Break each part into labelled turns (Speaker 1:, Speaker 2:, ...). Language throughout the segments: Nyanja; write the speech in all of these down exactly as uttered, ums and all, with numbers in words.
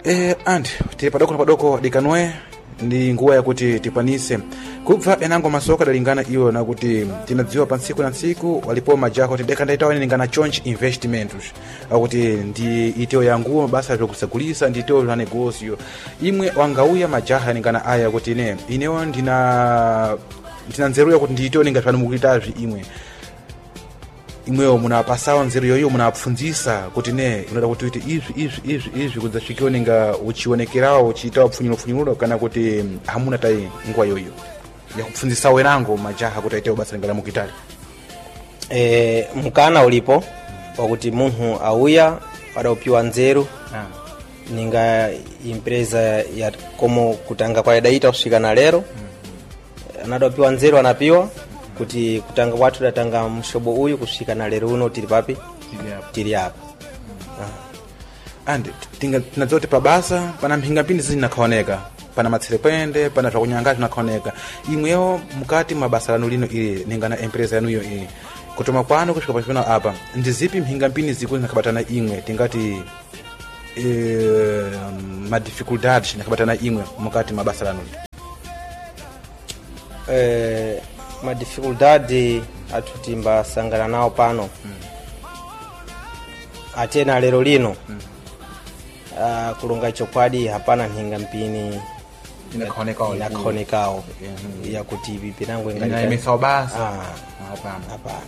Speaker 1: Eh, and tili padoko na padoko dikanwe ndi nguwa yakuti tipanise kubva enango masoka dalingana iyo na kuti tinadziwa pa ntsiku na ntsiku walipo majako kuti deka ndaitawa ningana chonch investments akuti ndi iteo yangu basa zokusagulisa ndi iteo la negosio imwe wangauya majaha ningana aya kuti ne inewo ndina ndina nzeru yakuti ndi iteo ninga mukitavi imwe imwewo munapasawa nzeru yoyo munapfunzisa kuti ne unoda kuti uite izvi izvi izvi izvi kudzasvikira ninga uchionekerawo uchiita upfunyiro pfunyiro kana kuti hamuna tai ngwa yoyo ya kupfunzisa wenango majaha kuti aite basa lingala mukitali.
Speaker 2: Eh, mukana ulipo wakuti munhu auya adaopiwa nzeru ah. ninga impreza ya komo kutanga kwa daita kusvika na lero mm-hmm. anadopiwa nzeru anapiwa kuti kutanga watu datanga mshobo uyu kusvika na lero uno tiri papi tiri hapa
Speaker 1: mm. ah. and tinga tunazote pabasa pana mpinga pindi zini nakaoneka pana matselekwende pana zvakunyanga zvinakaoneka imwewo mukati mabasa lanu lino ili ningana empresa yanu iyo ili kutoma kwano kusvika pachipano apa ndizipi mpinga mpindi ziku nakabatana imwe tingati e, ma difficulties nakabatana imwe mukati mabasa lanu
Speaker 2: eh ma difficulty atutimba sangana nao pano hmm. atena lero lino hmm. uh, kulunga chokwadi hapana mpinga mpini
Speaker 1: inakonekao
Speaker 2: inakonekao mm-hmm. ya kuti bibi nangu
Speaker 1: ingalika imesao basa
Speaker 2: ah hapana hapana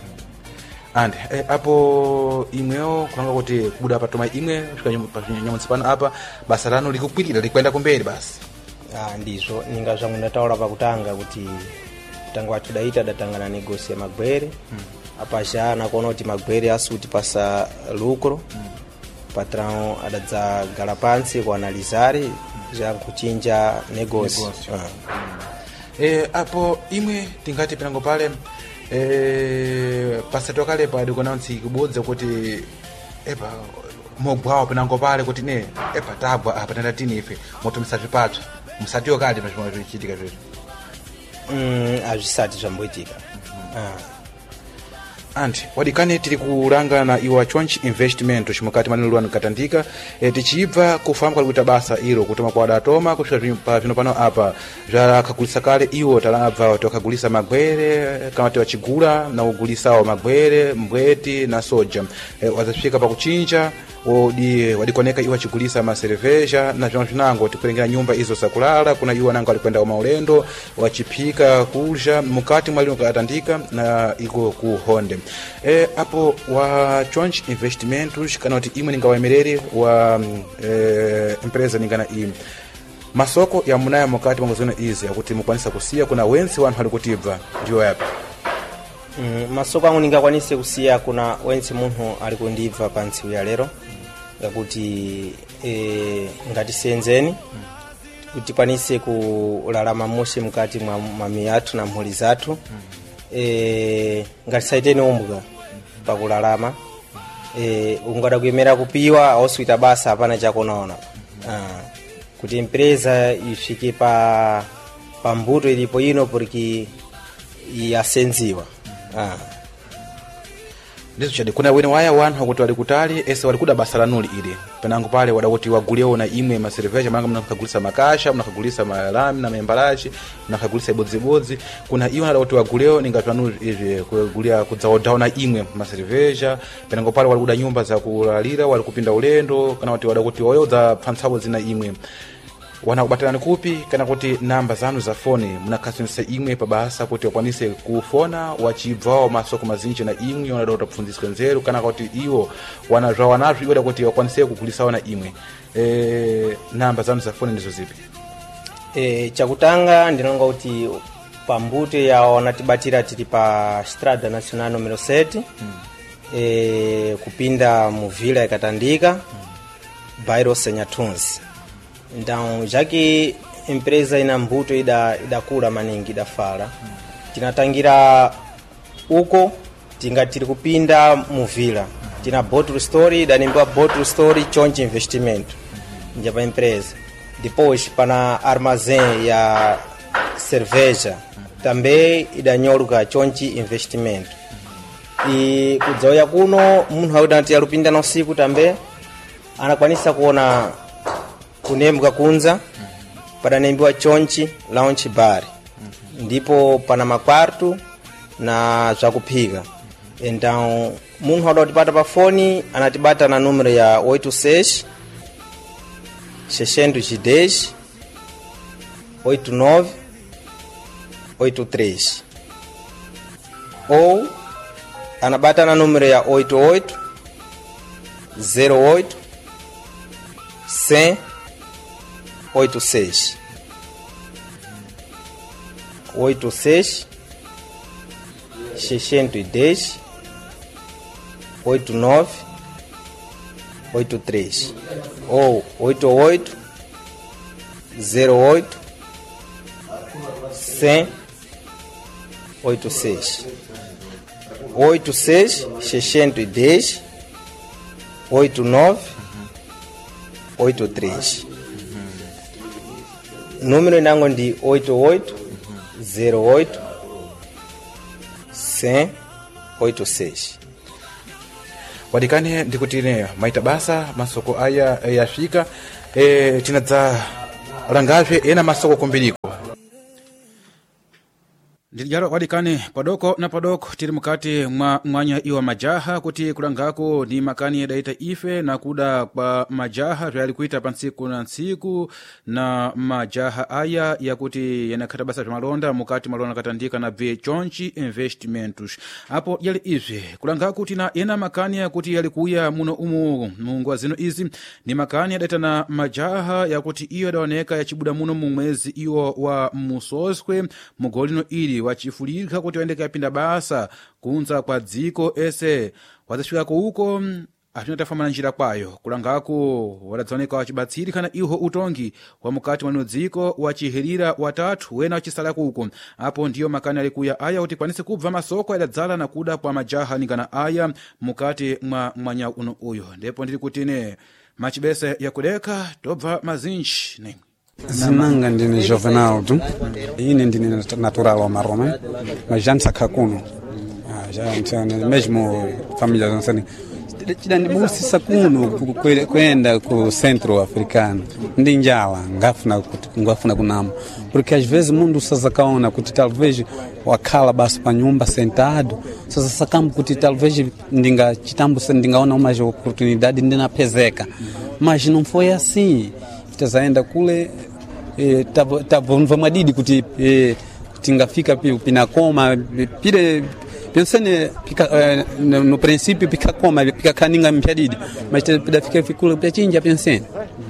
Speaker 1: and eh, apo imweo kulanga kuti kubuda patoma imwe nyamutspana apa basa lanu likukwirira likwenda kumberi basi
Speaker 2: ah ndizo ninga zvangu ndataura pakutanga kuti kutanga watu daita datangana negosia magwere hmm. apa jana kuona kuti magwere asuti pasa lucro hmm. patrão adadza galapansi ku analizare já kuchinja negócio
Speaker 1: ah. mm. eh apo imwe tingati penango pale eh pasato kale pa dikonansi kubodza kuti epa mogwawo penango pale kuti ne epa tabwa apa tandatini ife motomisa zvipatsa musatiyo kale pazvimwe zvichitika zvizvo
Speaker 2: mm azvisati zvamboitika
Speaker 1: mm-hmm. ah anti wadikane tiri kuranga na iwa chonchi investment chimukati manilo wanu katandika e, tichibva kufahamu kwa kuita basa ilo kutoma kwa wadatoma kusvika pa vino pano apa zvakagulisa kale iwo talabva tokagulisa magwere kama tewa chigula na ugulisawo magwere mbweti na soja e, wazafika pa kuchinja wadi wadikoneka iwa chigulisa ma cerveja na zvino zvinango tikurengera nyumba izo sakulala kuna iwa nango alikwenda maulendo wachipika kulja mukati mwalino katandika na iko ku Honde eh apo wa chonch investment kana kuti imwe ningawaemereri wa eh empresa ningana iyi masoko ya munaya mukati mwangozona izi akuti mukwanisa kusiya kuna wensi wanu hali kutibva ndiyo yapi
Speaker 2: mm, masoko angu ningakwanise kusiya kuna wensi munhu ali kundibva pa ntsiku ya lero yakuti eh ngati senzeni mm. kuti kwanise kulalama moshe mukati mwa mami yathu na mhuli zathu mm. eh ngati saiteni umbuga mm-hmm. pakulalama eh ungada kuemera kupiwa auswita basa hapana chakonaona mm-hmm. ah kuti empresa ifike pa pa mbuto ilipo ino porque yasenziwa mm-hmm. ah
Speaker 1: ndizo chade kuna wene waya wanu kuti wali kutali ese wali kuda basa lanuli ile penango pale wadawoti waguleo na imwe ma cerveja manga mnakagulisa makasha mnakagulisa malami na membalachi mnakagulisa ibodzi bodzi kuna iyo wadawoti waguleo ningatwanu hivi kugulia kudzaodawo na imwe ma cerveja penango pale wali kuda nyumba za kulalira wali kupinda ulendo kana wati wadawoti wayo za pfantsabo zina imwe wana kubatalani kupi kana kuti namba zanu za foni mnakasinisa imwe pa basa kuti wakwanise kufona wachibvao masoko mazinji na imwe yonada utapfunziswe nzeru kana kuti iwo wana zwa wanazvo iwo kuti wakwanise kugulisawo na imwe e, namba zanu za foni ndizo zipi
Speaker 2: e, chakutanga ndinonga kuti pambute ya wanatibatira tili pa Strada Nacional numero sete hmm. e, kupinda muvila yakatandika hmm. bairro Senhatunzi. Então, já que a empresa ina mbuto ida idakula maningi idafala hmm. tinatangira uko tingatiri kupinda muvila hmm. tina bottle story idanimbiwa bottle story chonchi investment hmm. njapa empresa depois pana armazém ya cerveja hmm. também idanyoluka chonchi investment hmm. i kudzauya kuno munhu audati alupinda na usiku também anakwanisa kuona kunembuka kunza padanembiwa chonchi lounge bar, ndipo pana makwarto na zvakuphika. Então munhu adatipata pa foni anatibata na número ya oito seis seiscentos e dez oito nove oito três ou anabata na número ya oito oito zero oito cem oito seis oito seis seiscentos e dez oito nove oito três ou oito oito zero oito cem oito seis oito seis seiscentos e dez oito nove oito três. Número nango ndi oito oito zero oito cem oito seis.
Speaker 1: wadikane ndikutine maita basa masoko aya yafika e, tinadza rangazve ena masoko kumbiriko ndilijalo wadikane padoko na padoko tiri mukati mwa mwanya iwa majaha kuti kulangako ni makani yadaita ife na kuda kwa majaha vyali kuita pansiku na nsiku na majaha aya ya kuti yanakata basa malonda mukati malonda katandika na ve chonchi investmentos apo yali ife kulangako tina ena makani ya kuti yali kuya muno umu mungu zino izi ni makani yadaita na majaha ya kuti iyo yadaoneka ya chibuda muno mumwezi iwo wa musoswe mugolino ili wachifulika kuti waendeke yapinda basa kunza kwa dziko ese wazashikako uko atinatafama na njira kwayo kulangako wadadzoneka wachibatsiri kana iho utongi wa mukati mwa dziko wachihirira watatu wena wachisalako uko apo ndiyo makani alikuya aya kuti kwanise kubva masoko yadadzala na kuda kwa majaha ningana aya mukati mwa mwanya uno uyo ndipo ndiri kutine machibese ya kudeka tobva mazinji ne
Speaker 3: Zinanga ndine Jovenaldo, ine ndine natural wa Maroma, mas já nsaka kuno. Ah, já nsana mesmo família nsani. Tidani busi sakuno kwenda ku centro africano. Ndinjala ngafuna ngafuna kunama. Porque às vezes mundo sasa kaona kuti talvez wakala basi pa nyumba sentado. Sasa sakamu kuti talvez ndinga chitambo ndingaona uma oportunidade ndinapezeka. Mas não foi assim. Tazaenda kule e tava madidi kuti e, tingafika pina koma pile pensane pika uh, no, no princípio pika koma pika kaninga mpyadidi mas pida fika fikula pyachinja pensane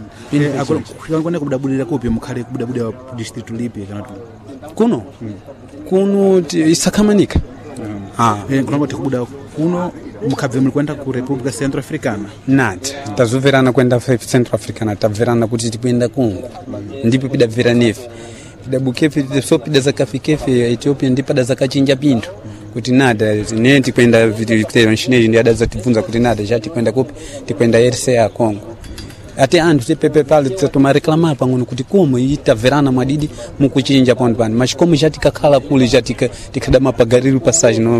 Speaker 1: e agora kwangone kubudabudira kopi mukhale kubudabudira wa district lipi kana tu
Speaker 3: kuno hmm. kuno isakamanika
Speaker 1: hmm. ah e kuna kuti kubuda kuno mukabve muri kwenda ku Republika Centro Africana
Speaker 3: nati tazoverana kwenda Centro Africana taverana kuti tipenda kungu ndipo pidavera nefi pidabukefi so pidazakafikefi Ethiopia ndipo dazakachinja pinto kuti nada nenti kwenda vitero nshineji ndi adaza tibvunza kuti nada já tikwenda kupi tikwenda R C A Congo ate andu tepepe pale tuma reclamar pangono kuti como itaverana madidi mukuchinja pano pano mas como já tikakhala kule já tika tikada mapagariru passagem no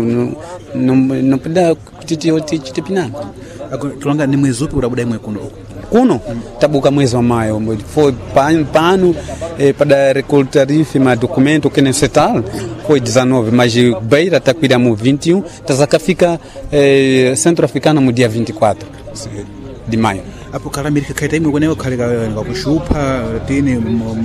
Speaker 3: no no peda kuti titipinana
Speaker 1: tulanga ni mwezi upi urabuda imwe kuno
Speaker 3: kuno tabuka mwezi wa mayo foi pano pano eh, pada recoltarife ma documento que necessário foi dezenove mas beira takwira mu vinte e um tazakafika eh, Centro Africano mu dia vinte e quatro de maio
Speaker 1: apo kala Amerika kaita imwe kweneko kale ngakushupa tini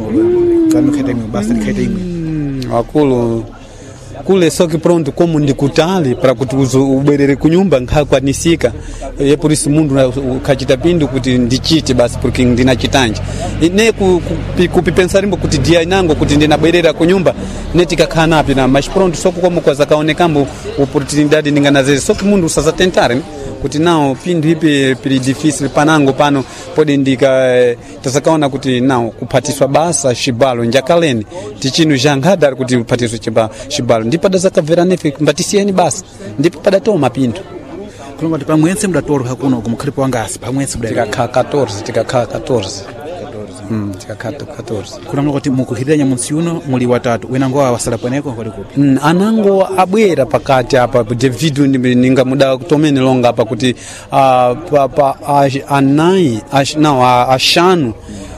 Speaker 1: kala kaita imwe basta kaita imwe
Speaker 3: akulu kule soki pronto como ndikutali para kuti uberere kunyumba ngakwanisika e por isso mundo ukachita pindu kuti ndichite basi porque ndina chitanje ne kupipensar imbo kuti dia inango kuti ndinaberera kunyumba netika kana api na mas pronto soko como kwa zakaonekambo opportunidade ndinganaze soki mundo sasa tentare kuti nao pindu ipi pili difícil panango pano pode ndika eh, tasakaona kuti nao kupatiswa basa shibalo njakaleni tichinu jangada kuti kupatiswa chiba shibalo ndipo dazakavera nefe mbatisieni basa ndipo padatoma pindu
Speaker 1: kulonga pamwense mdatoro hakuno kumkhalipo wangasi pamwense
Speaker 3: mdaka quatorze tika quatorze Mm, quatorze.
Speaker 1: Kuna mlokoti mukuhiranya munsiuno muli watatu. Wenango wasala paneko wali kupi?
Speaker 3: Mm, anango abwera pakati hapa David ninga muda kutomeni longa hapa kuti uh, pa, pa, anai ash, no, ashanu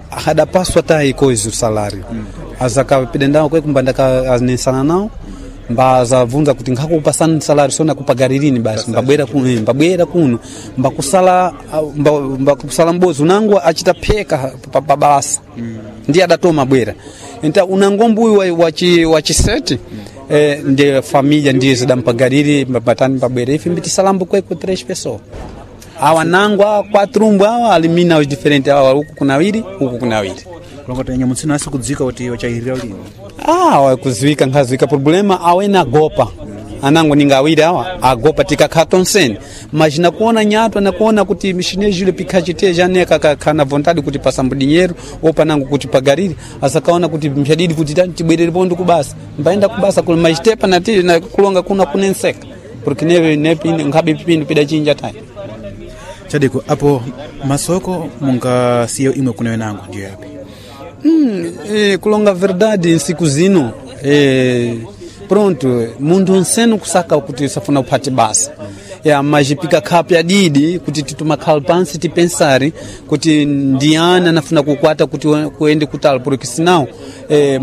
Speaker 3: hadapaswa ta ikoizo salário mm. azaka pedendao kwe kumbandaka anesana nao mba zavunza kuti ngako pasana salário sona kupagaririni basi mbabwera kuno mbabwera kuno mbakusala mbakusala mbozo nangu achita peka pabasa mm. ndi adatoma bwera enta unangombu wachi wachi sete mm. eh, ndi família ndiye zidampagariri mbatani pabwera ife mbiti salambo kwe ku três pessoas awa nangwa quatro mbwa alimina os diferentes awa huku kuna wili huku kuna wili
Speaker 1: longo tenya mutsina asi kudzika kuti wachairira ulini
Speaker 3: ah wa kuzwika ngazwika problema awena gopa anango ningawira awa agopa tikakhatonseni imagina kuona nyato na kuona kuti mishine jule pikachite jane kana vontade kuti pasambu dinheiro opa nango kuti pagariri asakaona kuti mshadidi kuti tibwerere pondo kubasa mbaenda kubasa kule mastepa na ti na kulonga kuna kunenseka porque neve nepi ngabe pipindu pida chinja tai
Speaker 1: Chadiko hapo masoko munga sio imwe kuna wenangu ndio yapi
Speaker 3: mm, eh, kulonga verdade siku zino eh, pronto mundu nsenu kusaka kuti safuna upate basa ya majipika kapya didi kuti tituma kalpansi tipensari kuti ndiana nafuna kukwata kuti kuende kutala porque sinao eh,